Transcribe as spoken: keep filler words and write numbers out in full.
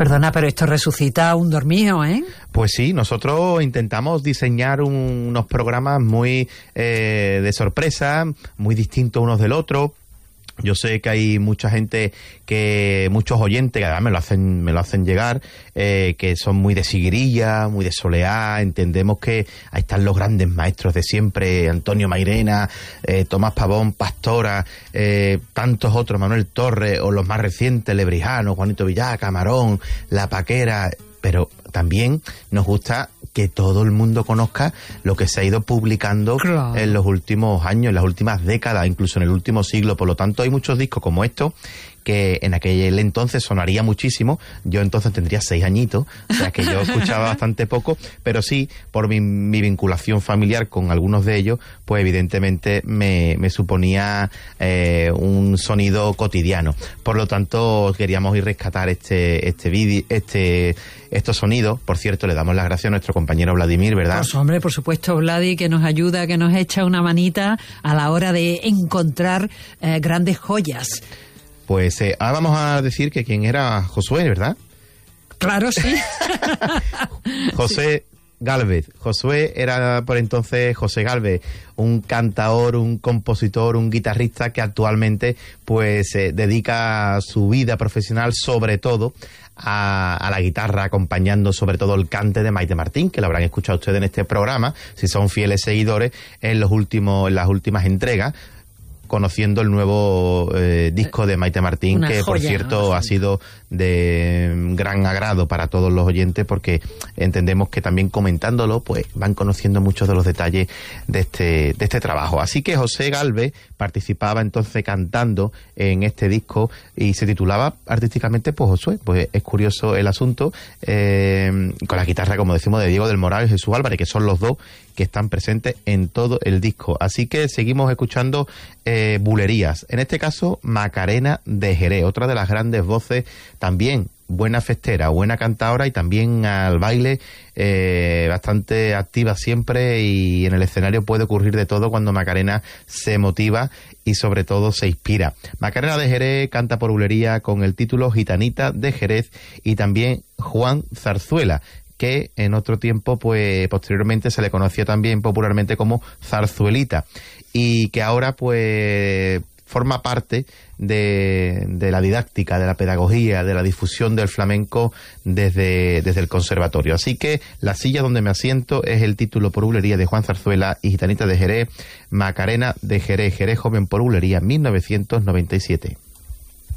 Perdona, pero esto resucita a un dormido, ¿eh? Pues sí, nosotros intentamos diseñar un, unos programas muy eh, de sorpresa, muy distintos unos del otro. Yo sé que hay mucha gente, que muchos oyentes, que además me lo hacen, me lo hacen llegar, eh, que son muy de Siguirilla, muy de Soleá. Entendemos que ahí están los grandes maestros de siempre, Antonio Mairena, eh, Tomás Pavón, Pastora, eh, tantos otros, Manuel Torres, o los más recientes, Lebrijano, Juanito Villá, Camarón, La Paquera, pero también nos gusta que todo el mundo conozca lo que se ha ido publicando claro. en los últimos años, en las últimas décadas, incluso en el último siglo. Por lo tanto, hay muchos discos como estos que en aquel entonces sonaría muchísimo. Yo entonces tendría seis añitos, o sea que yo escuchaba bastante poco, pero sí, por mi, mi vinculación familiar con algunos de ellos, pues evidentemente me, me suponía eh, un sonido cotidiano. Por lo tanto, queríamos ir a rescatar este este vídeo, este estos sonidos. Por cierto, le damos las gracias a nuestro compañero Vladimir, ¿verdad? Pues hombre, por supuesto, Vladi, que nos ayuda, que nos echa una manita a la hora de encontrar eh, grandes joyas. Pues eh, ahora vamos a decir que quién era Josué, ¿verdad? Claro, sí. José Gálvez. Josué era por entonces José Gálvez, un cantaor, un compositor, un guitarrista que actualmente pues eh, dedica su vida profesional sobre todo a, a la guitarra, acompañando sobre todo el cante de Maite Martín, que lo habrán escuchado ustedes en este programa, si son fieles seguidores, en los últimos, en las últimas entregas, conociendo el nuevo eh, disco de Maite Martín, una que joya, por cierto ¿no? ha sido de gran agrado para todos los oyentes, porque entendemos que también comentándolo pues van conociendo muchos de los detalles de este de este trabajo. Así que José Gálvez participaba entonces cantando en este disco y se titulaba artísticamente pues Josué. Pues es curioso el asunto, eh, con la guitarra, como decimos, de Diego del Moral y Jesús Álvarez, que son los dos que están presentes en todo el disco. Así que seguimos escuchando eh, bulerías, en este caso Macarena de Jerez, otra de las grandes voces, también buena festera, buena cantadora y también al baile eh, bastante activa siempre, y en el escenario puede ocurrir de todo cuando Macarena se motiva y sobre todo se inspira. Macarena de Jerez canta por bulería con el título Gitanita de Jerez, y también Juan Zarzuela, que en otro tiempo, pues posteriormente se le conoció también popularmente como Zarzuelita, y que ahora pues forma parte de, de la didáctica, de la pedagogía, de la difusión del flamenco desde, desde el conservatorio. Así que La silla donde me asiento es el título por bulería de Juan Zarzuela, y Gitanita de Jerez, Macarena de Jerez, Jerez joven por bulería, mil novecientos noventa y siete.